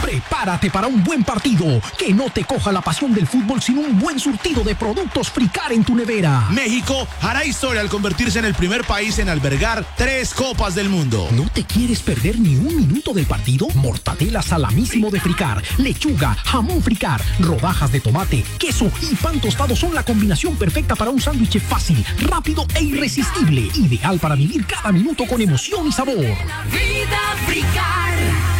Prepárate para un buen partido. Que no te coja la pasión del fútbol sin un buen surtido de productos Fricar en tu nevera. México hará historia al convertirse en el primer país en albergar 3 Copas del Mundo. ¿No te quieres perder ni un minuto del partido? Mortadela salamísimo de Fricar, lechuga, jamón Fricar, rodajas de tomate, queso y pan tostado son la combinación perfecta para un sándwich fácil, rápido e irresistible. Ideal para vivir cada minuto con emoción y sabor. Vida Fricar.